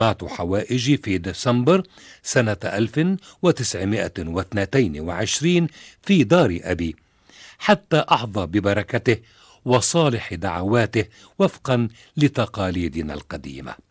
جمعت حوائجي في ديسمبر سنة 1922 في دار أبي، حتى أحظى ببركته وصالح دعواته وفقا لتقاليدنا القديمة.